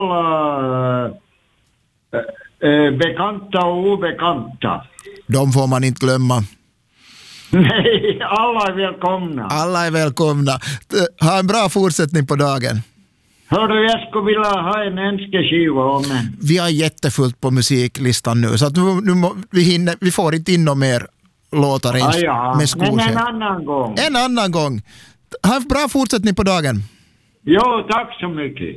alla bekanta och obekanta. De får man inte glömma. Nej, alla är välkomna. Alla är välkomna. Ha en bra fortsättning på dagen. Hörru, jag skulle vilja ha en önskeskiva om en. Vi har jättefullt på musiklistan nu, så att vi får inte in någon mer låtar ens med skor. Men en annan gång. En annan gång. Ha en bra fortsättning på dagen. Jo, tack så mycket.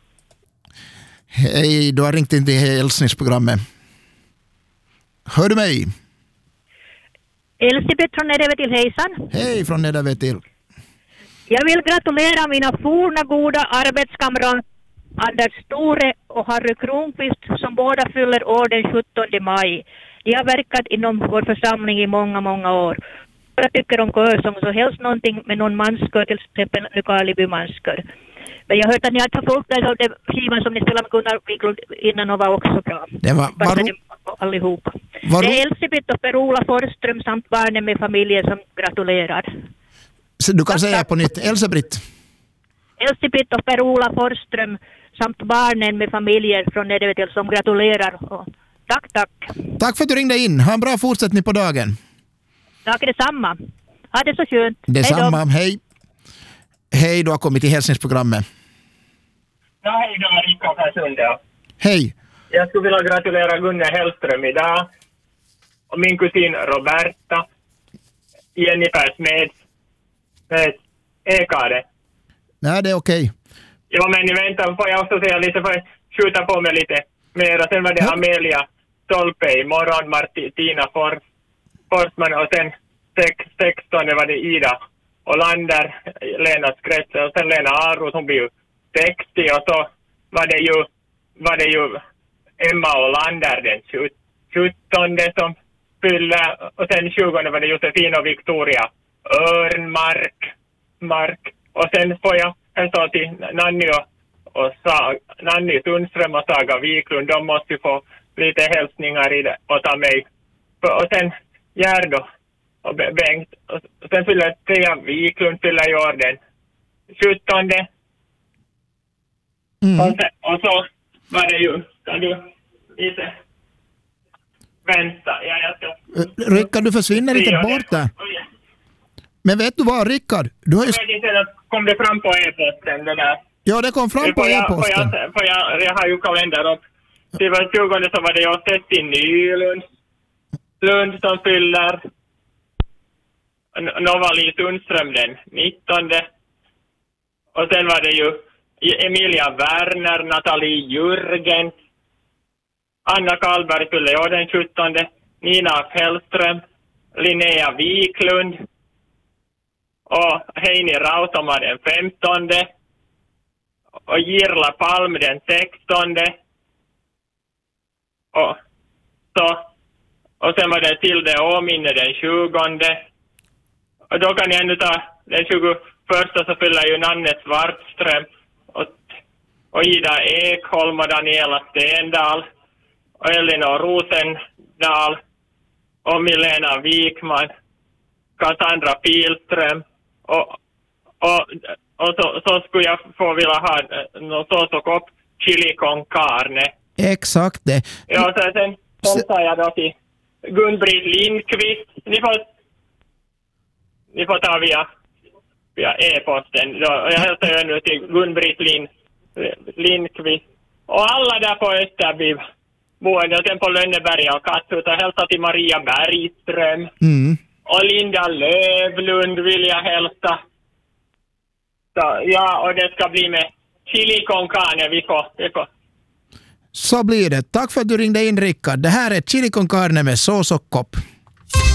Hej, du har ringt in till hälsningsprogrammet. Hör du mig? Elisabeth från Nedervetil, hejsan. Hej från Nedervetil. Jag vill gratulera mina forna goda arbetskamrater Anders Store och Harry Kronqvist som båda fyller år den 17 maj. De har verkat inom vår församling i många år. Jag tycker om körsång, så helst någonting med någon manskör, till exempel Nykarleby manskör. Men jag har hört att ni har tagit folk där av den skivan som ni spelade med Gunnar Wiklund innan och var också bra. Det var allihopa. Det är Elisabeth och Per-Ola Forsström samt barnen med familjen som gratulerar. Så du kan säga på nytt, Elisabeth och Per-Ola Forsström samt barnen med familjer från Nedervetil som gratulerar. Tack. Tack för att du ringde in. Ha en bra fortsättning på dagen. Tack detsamma. Ha det så skönt. Detsamma, hej. Hej, du har kommit till hälsningsprogrammet. Ja, hej, det var Rickard från Sundö. Hej. Jag skulle vilja gratulera Gunnar Hellström idag. Och min kusin Roberta. Jennifer Smeds. Ekade. Nej, det är okej. Ja, men vänta, får jag också säga lite, får jag skjuta på mig lite mer. Och sen var det Amelia Stolpe imorgon, Martina Forsman och sen 16 var det Ida Olander, Lena Skrätz och sen Lena Aros, hon blir ju 60 och så var det ju Emma Olander den 17 som fyller och sen 20 var det Josefin och Victoria Örnmark och sen får jag en så till Nanny Sundström och Saga Wiklund, de måste ju få lite hälsningar i det och ta mig. Och sen Gärdo och Bengt. Och sen fyller Thea Wiklund fyller i år den 17. Och så var det ju, kan du lite vänta. Jag ska... Rickard, du försvinner lite bort där. Men vet du vad, Rickard? Du har ju... Jag vet inte, kom det fram på e-posten det där? Ja, det kom fram på e-posten. Jag har ju kalender upp. Det var 20 så var det ju Tessi Nylund som fyller. Novali Sundström den 19. Och sen var det ju Emilia Werner, Nathalie Jürgen, Anna Karlberg fyller ju den 17. Nina Fällström, Linnea Wiklund och Heini Rautoma den 15. Och Jirla Palm den 16. Och sen var det Tilde Åminne den 20. Och då kan jag ändå ta den 21 så fyller ju Nanne Svartström och Ida Ekholm och Daniela Stendal och Elinor Rosendal och Milena Wikman, Cassandra Pilström och så skulle jag få vilja ha något sås och chili con carne. Exakt det. Ja, sen sa jag då till Gun-Britt Lindqvist. Ni får ta via e-posten. Jag hälsar ju nu till Gun-Britt Lindqvist. Och alla där på Österby boende och sen på Lönneberga och Kattut och hälsa till Maria Bergström. Och Linda Lövlund vill jag hälsa. Så, ja, och det ska bli med chili con carne vi får. Så blir det. Tack för att du ringde in, Rickard. Det här är chili con carne med sås och kopp.